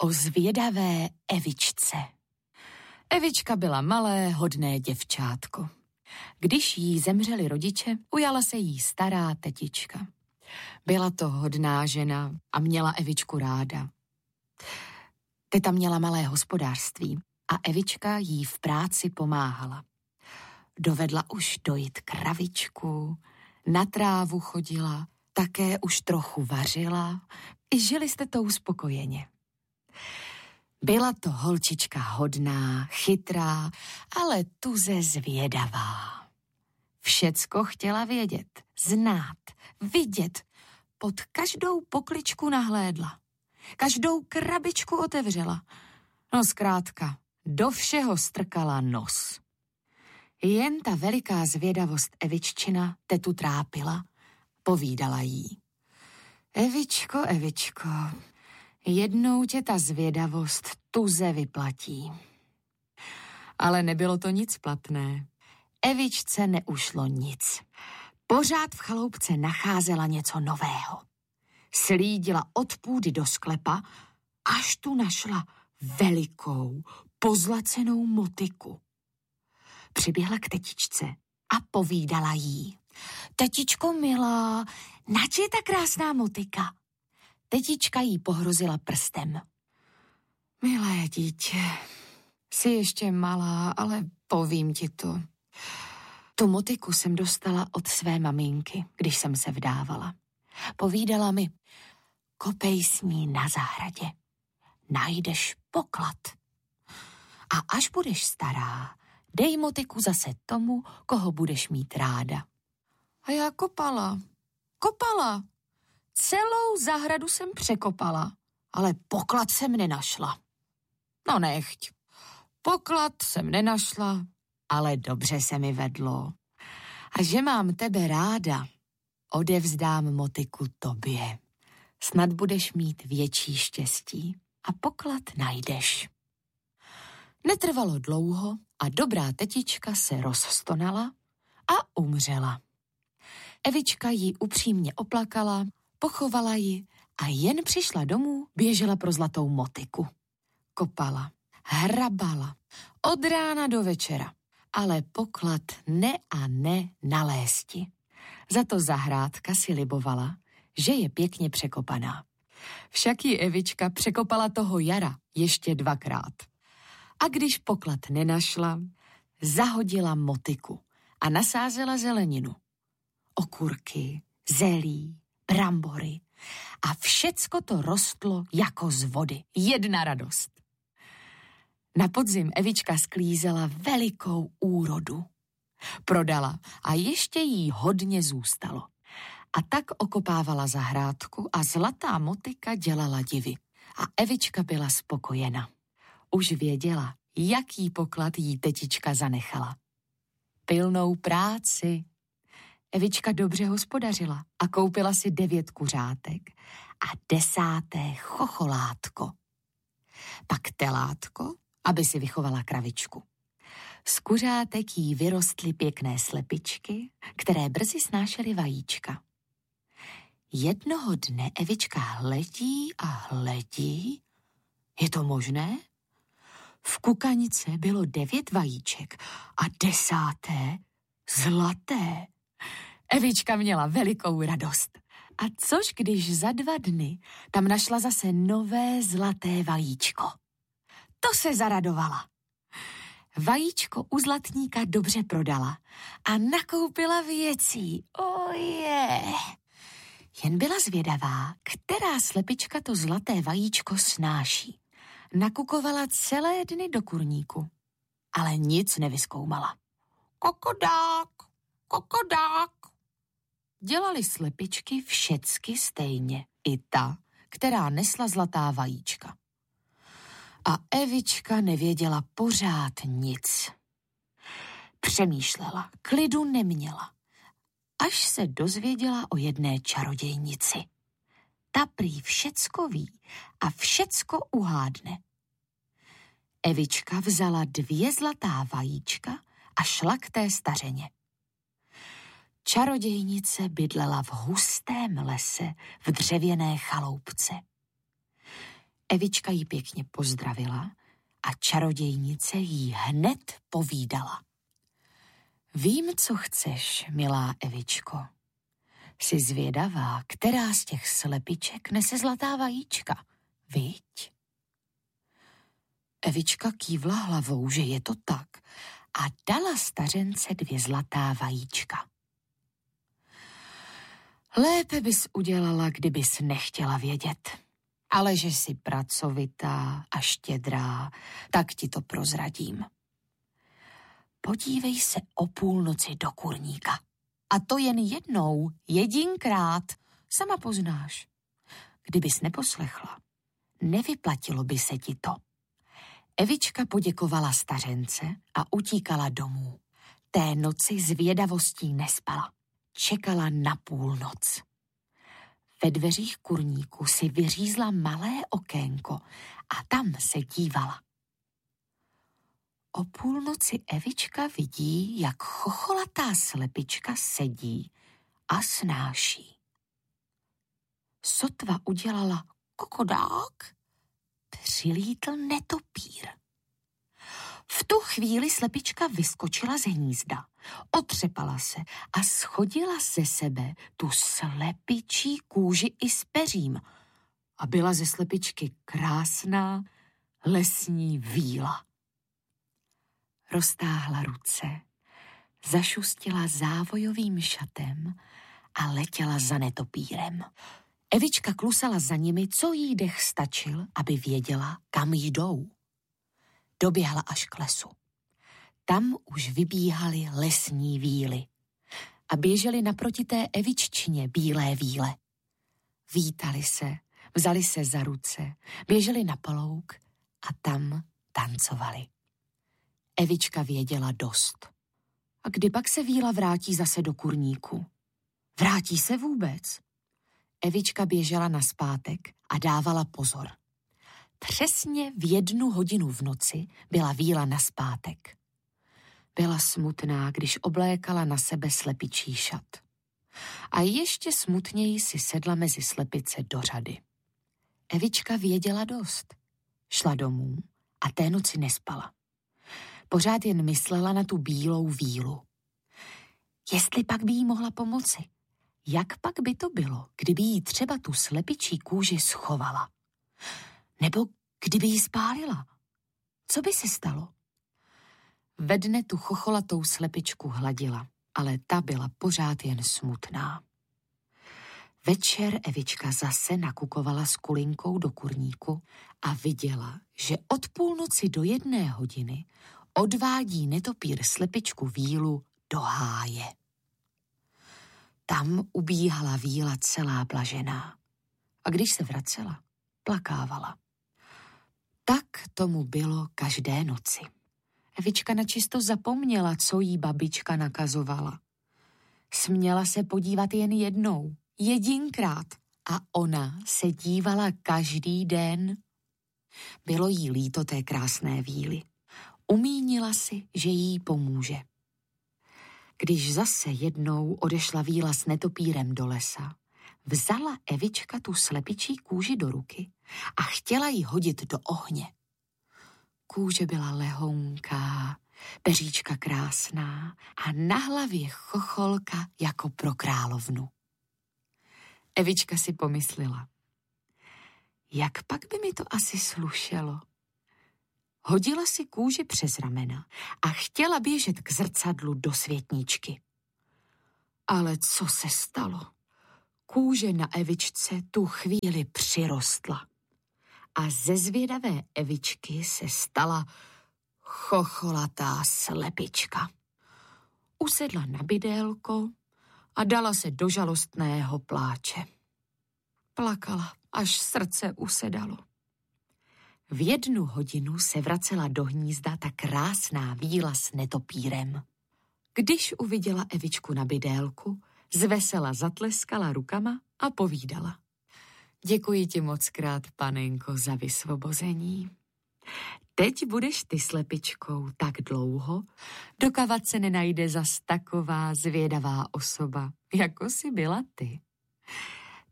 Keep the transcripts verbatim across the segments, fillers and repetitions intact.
o zvědavé Evičce. Evička byla malé, hodné děvčátko. Když jí zemřeli rodiče, ujala se jí stará tetička. Byla to hodná žena a měla Evičku ráda. Teta měla malé hospodářství a Evička jí v práci pomáhala. Dovedla už dojít kravičku, na trávu chodila, také už trochu vařila, i žili jste to uspokojeně. Byla to holčička hodná, chytrá, ale tuze zvědavá. Všecko chtěla vědět, znát, vidět, pod každou pokličku nahlédla. Každou krabičku otevřela. No zkrátka, do všeho strkala nos. Jen ta veliká zvědavost Eviččina tetu trápila, povídala jí. Evičko, Evičko, jednou tě ta zvědavost tuze vyplatí. Ale nebylo to nic platné. Evičce neušlo nic. Pořád v chaloupce nacházela něco nového. Slídila od půdy do sklepa, až tu našla velikou, pozlacenou motyku. Přiběhla k tetičce a povídala jí. Tetičko milá, nač je ta krásná motyka? Tetička jí pohrozila prstem. Milé dítě, jsi ještě malá, ale povím ti to. Tu motyku jsem dostala od své maminky, když jsem se vdávala. Povídala mi, kopej s ní na zahradě, najdeš poklad. A až budeš stará, dej motyku zase tomu, koho budeš mít ráda. A já kopala, kopala. Celou zahradu jsem překopala, ale poklad jsem nenašla. No nechť. Poklad jsem nenašla, ale dobře se mi vedlo. A že mám tebe ráda, odevzdám motyku tobě. Snad budeš mít větší štěstí a poklad najdeš. Netrvalo dlouho a dobrá tetička se rozstonala a umřela. Evička ji upřímně oplakala, pochovala ji a jen přišla domů, běžela pro zlatou motyku. Kopala, hrabala, od rána do večera, ale poklad ne a ne nalézti. Za to zahrádka si libovala, že je pěkně překopaná. Však ji Evička překopala toho jara ještě dvakrát. A když poklad nenašla, zahodila motyku a nasázela zeleninu. Okurky, zelí, brambory a všecko to rostlo jako z vody. Jedna radost. Na podzim Evička sklízela velikou úrodu. Prodala a ještě jí hodně zůstalo. A tak okopávala zahrádku a zlatá motyka dělala divy. A Evička byla spokojena. Už věděla, jaký poklad jí tetička zanechala. Pilnou práci. Evička dobře hospodařila a koupila si devět kuřátek a desáté chocholátko. Pak telátko, aby si vychovala kravičku. Z kuřátek jí vyrostly pěkné slepičky, které brzy snášely vajíčka. Jednoho dne Evička hledí a hledí. Je to možné? V kukanice bylo devět vajíček a desáté zlaté. Evička měla velikou radost. A což když za dva dny tam našla zase nové zlaté vajíčko. To se zaradovala. Vajíčko u zlatníka dobře prodala a nakoupila věcí. Oje! Jen byla zvědavá, která slepička to zlaté vajíčko snáší. Nakukovala celé dny do kurníku, ale nic nevyzkoumala. Kokodák, kokodák. Dělali slepičky všecky stejně, i ta, která nesla zlatá vajíčka. A Evička nevěděla pořád nic. Přemýšlela, klidu neměla, až se dozvěděla o jedné čarodějnici. Ta prý všecko ví a všecko uhádne. Evička vzala dvě zlatá vajíčka a šla k té stařeně. Čarodějnice bydlela v hustém lese v dřevěné chaloupce. Evička ji pěkně pozdravila a čarodějnice jí hned povídala. Vím, co chceš, milá Evičko. Jsi zvědavá, která z těch slepiček nese zlatá vajíčka, viď? Evička kývla hlavou, že je to tak, a dala stařence dvě zlatá vajíčka. Lépe bys udělala, kdybys nechtěla vědět. Ale že jsi pracovitá a štědrá, tak ti to prozradím. Podívej se o půlnoci do kurníka. A to jen jednou, jedinkrát, sama poznáš. Kdybys neposlechla, nevyplatilo by se ti to. Evička poděkovala stařence a utíkala domů. Té noci zvědavostí nespala. Čekala na půlnoc. Ve dveřích kurníku si vyřízla malé okénko a tam se dívala. O půlnoci Evička vidí, jak chocholatá slepička sedí a snáší. Sotva udělala kokodák, přilítl netopír. V tu chvíli slepička vyskočila z hnízda, otřepala se a schodila ze sebe tu slepičí kůži i s peřím a byla ze slepičky krásná lesní víla. Roztáhla ruce, zašustila závojovým šatem a letěla za netopírem. Evička klusala za nimi, co jí dech stačil, aby věděla, kam jdou. Doběhla až k lesu. Tam už vybíhaly lesní víly a běžely naproti té Eviččině bílé víle. Vítali se, vzali se za ruce, běželi na polouk a tam tancovali. Evička věděla dost. A kdy pak se víla vrátí zase do kurníku? Vrátí se vůbec? Evička běžela nazpátek a dávala pozor. Přesně v jednu hodinu v noci byla víla nazpátek. Byla smutná, když oblékala na sebe slepičí šat. A ještě smutněji si sedla mezi slepice do řady. Evička věděla dost. Šla domů a té noci nespala. Pořád jen myslela na tu bílou vílu. Jestli pak by jí mohla pomoci, jak pak by to bylo, kdyby jí třeba tu slepičí kůži schovala? Nebo kdyby ji spálila? Co by se stalo? Ve dne tu chocholatou slepičku hladila, ale ta byla pořád jen smutná. Večer Evička zase nakukovala s kulinkou do kurníku a viděla, že od půlnoci do jedné hodiny odvádí netopír slepičku vílu do háje. Tam ubíhala víla celá blažená a když se vracela, plakávala. Tak tomu bylo každé noci. Evička načisto zapomněla, co jí babička nakazovala. Směla se podívat jen jednou, jedinkrát, a ona se dívala každý den. Bylo jí líto té krásné víly. Umínila si, že jí pomůže. Když zase jednou odešla víla s netopírem do lesa, vzala Evička tu slepičí kůži do ruky a chtěla ji hodit do ohně. Kůže byla lehounká, peříčka krásná a na hlavě chocholka jako pro královnu. Evička si pomyslela, jak pak by mi to asi slušelo. Hodila si kůži přes ramena a chtěla běžet k zrcadlu do světničky. Ale co se stalo? Kůže na Evičce tu chvíli přirostla a ze zvědavé Evičky se stala chocholatá slepička. Usedla na bydélko a dala se do žalostného pláče. Plakala, až srdce usedalo. V jednu hodinu se vracela do hnízda ta krásná víla s netopírem. Když uviděla Evičku na bydélku, zvesela zatleskala rukama a povídala. Děkuji ti mockrát, panenko, za vysvobození. Teď budeš ty slepičkou tak dlouho, dokavat se nenajde zas taková zvědavá osoba, jako jsi byla ty.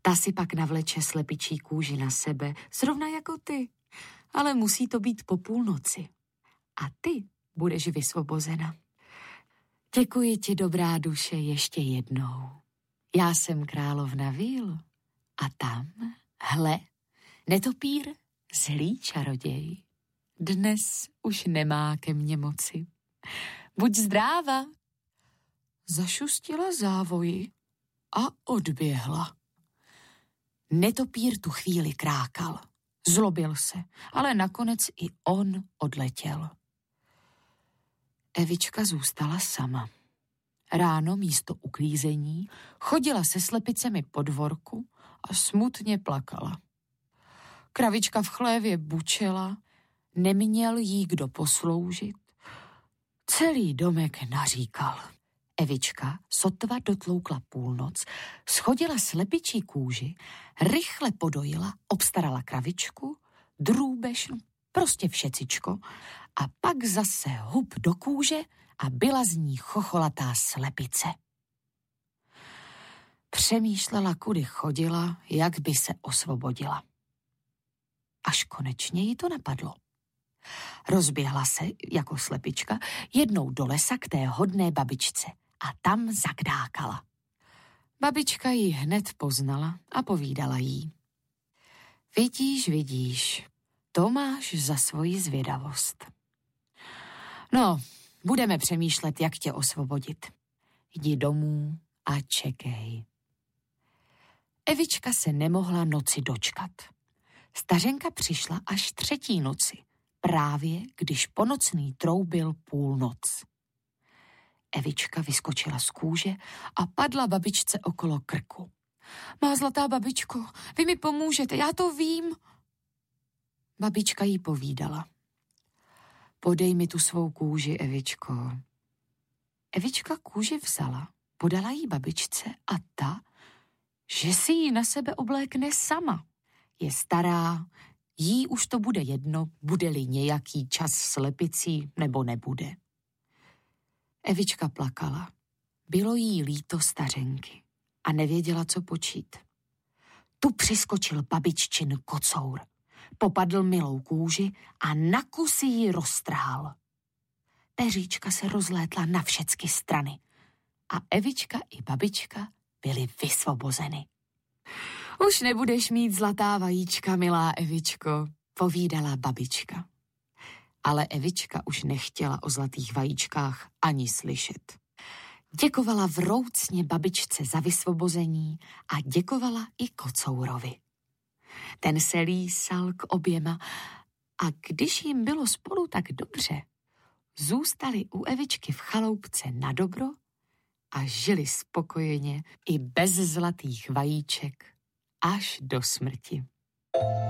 Ta si pak navleče slepičí kůži na sebe, zrovna jako ty, ale musí to být po půlnoci. A ty budeš vysvobozena. Děkuji ti, dobrá duše, ještě jednou. Já jsem královna Víl a tam, hle, netopír, zlý čaroděj. Dnes už nemá ke mně moci. Buď zdráva. Zašustila závoji a odběhla. Netopír tu chvíli krákal. Zlobil se, ale nakonec i on odletěl. Evička zůstala sama. Ráno místo uklízení chodila se slepicemi po dvorku a smutně plakala. Kravička v chlévě bučela, neměl jí kdo posloužit. Celý domek naříkal. Evička sotva dotloukla půlnoc, schodila slepičí kůži, rychle podojila, obstarala kravičku, drůbež, prostě všecičko, a pak zase hub do kůže a byla z ní chocholatá slepice. Přemýšlela, kudy chodila, jak by se osvobodila. Až konečně jí to napadlo. Rozběhla se, jako slepička, jednou do lesa k té hodné babičce a tam zakdákala. Babička ji hned poznala a povídala jí. Vidíš, vidíš, to máš za svoji zvědavost. No, budeme přemýšlet, jak tě osvobodit. Jdi domů a čekej. Evička se nemohla noci dočkat. Stařenka přišla až třetí noci, právě když ponocný troubil půlnoc. Evička vyskočila z kůže a padla babičce okolo krku. Má zlatá babičko, vy mi pomůžete, já to vím. Babička jí povídala. Podej mi tu svou kůži, Evičko. Evička kůži vzala, podala jí babičce a ta, že si ji na sebe oblékne sama. Je stará, jí už to bude jedno, bude-li nějaký čas slepicí nebo nebude. Evička plakala. Bylo jí líto stařenky a nevěděla, co počít. Tu přiskočil babiččin kocour. Popadl milou kůži a na kusy ji roztrhal. Peříčka se rozlétla na všecky strany a Evička i babička byly vysvobozeny. Už nebudeš mít zlatá vajíčka, milá Evičko, povídala babička. Ale Evička už nechtěla o zlatých vajíčkách ani slyšet. Děkovala vroucně babičce za vysvobození a děkovala i kocourovi. Ten se lísal k oběma a když jim bylo spolu tak dobře, zůstali u Evičky v chaloupce na dobro a žili spokojeně i bez zlatých vajíček až do smrti.